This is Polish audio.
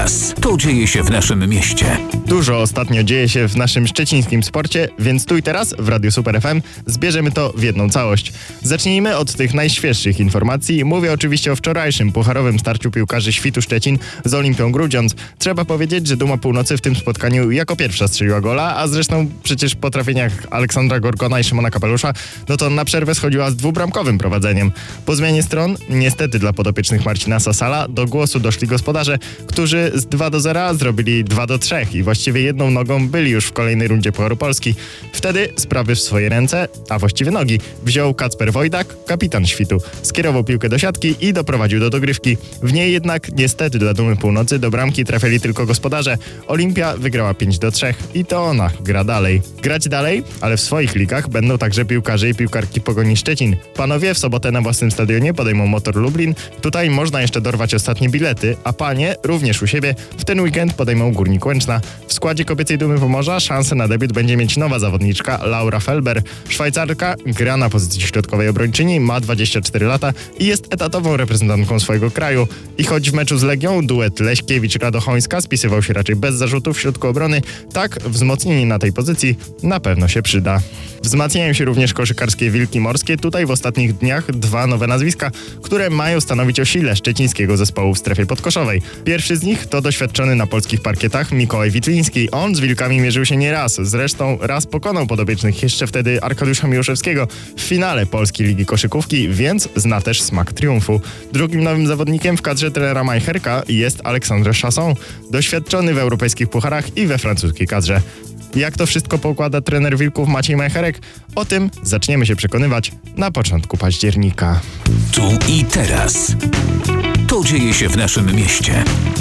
teraz. To dzieje się w naszym mieście. Dużo ostatnio dzieje się w naszym szczecińskim sporcie, więc tu i teraz w Radiu Super FM zbierzemy to w jedną całość. Zacznijmy od tych najświeższych informacji. Mówię oczywiście o wczorajszym pucharowym starciu piłkarzy Świtu Szczecin z Olimpią Grudziądz. Trzeba powiedzieć, że Duma Północy w tym spotkaniu jako pierwsza strzeliła gola, a zresztą przecież po trafieniach Aleksandra Gorgona i Szymona Kapelusza, no to na przerwę schodziła z dwubramkowym prowadzeniem. Po zmianie stron, niestety dla podopiecznych Marcina Sasala, do głosu doszli gospodarze, którzy z 2-0 zrobili 2-3 i właściwie jedną nogą byli już w kolejnej rundzie Pucharu Polski. Wtedy sprawy w swoje ręce, a właściwie nogi, wziął Kacper Wojdak, kapitan Świtu. Skierował piłkę do siatki i doprowadził do dogrywki. W niej jednak niestety dla Dumy Północy do bramki trafiali tylko gospodarze. Olimpia wygrała 5-3 i to ona gra dalej. Grać dalej, ale w swoich ligach będą także piłkarze i piłkarki Pogoni Szczecin. Panowie w sobotę na własnym stadionie podejmą Motor Lublin. Tutaj można jeszcze dorwać ostatnie bilety, a panie również u siebie w ten weekend podejmą Górnik Łęczna. W składzie kobiecej Dumy Pomorza szansę na debiut będzie mieć nowa zawodniczka Laura Felber. Szwajcarka gra na pozycji środkowej obrończyni, ma 24 lata i jest etatową reprezentantką swojego kraju. I choć w meczu z Legią duet Leśkiewicz-Radochońska spisywał się raczej bez zarzutów w środku obrony, tak wzmocnienie na tej pozycji na pewno się przyda. Wzmacniają się również koszykarskie Wilki Morskie. Tutaj w ostatnich dniach dwa nowe nazwiska, które mają stanowić o sile szczecińskiego zespołu w strefie podkoszowej. Pierwszy z nich to doświadczony na polskich parkietach Mikołaj Witliński. On z Wilkami mierzył się nie raz. Zresztą raz pokonał podopiecznych jeszcze wtedy Arkadiusza Miłoszewskiego w finale Polskiej Ligi Koszykówki, więc zna też smak triumfu. Drugim nowym zawodnikiem w kadrze trenera Majcherka jest Alexandre Chasson, doświadczony w europejskich pucharach i we francuskiej kadrze. Jak to wszystko poukłada trener Wilków Maciej Majcherek? O tym zaczniemy się przekonywać na początku października. Tu i teraz. To dzieje się w naszym mieście.